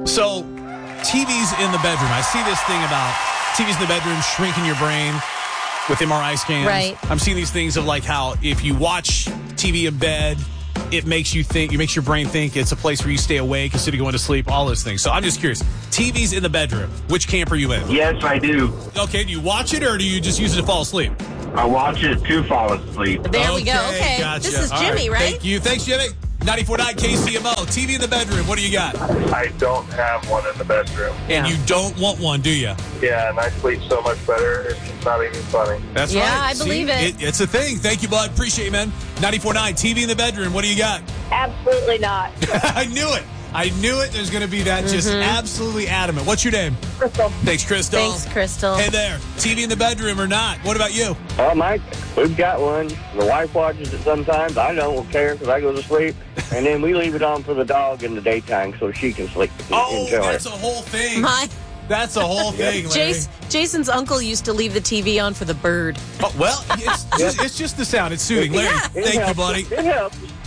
So, TVs in the bedroom. I see this thing about TVs in the bedroom shrinking your brain with MRI scans. Right. I'm seeing these things of like how if you watch TV in bed, it makes you think, it makes your brain think it's a place where you stay awake instead of going to sleep, all those things. So I'm just curious. TVs in the bedroom. Which camp are you in? Yes, I do. Okay, do you watch it or do you just use it to fall asleep? I watch it to fall asleep. There we go. Okay. Gotcha. This is All Jimmy, right? Thank you. Thanks, Jimmy. 94.9 KCMO. TV in the bedroom. What do you got? I don't have one in the bedroom. And you don't want one, do you? Yeah, and I sleep so much better. It's not even funny. That's Yeah, right. I believe it. It's a thing. Thank you, bud. Appreciate you, man. 94.9 TV in the bedroom. What do you got? Absolutely not. I knew it. I knew it. There's going to be that just absolutely adamant. What's your name? Crystal. Thanks, Crystal. Thanks, Crystal. Hey there. TV in the bedroom or not? What about you? Mike, we've got one. The wife watches it sometimes. I don't care because I go to sleep. And then we leave it on for the dog in the daytime so she can sleep and enjoy That's it. a whole thing. That's a whole thing, Larry. Jason's uncle used to leave the TV on for the bird. Oh, well, it's just the sound. It's soothing. Larry, Yeah. thank you, buddy. It helps.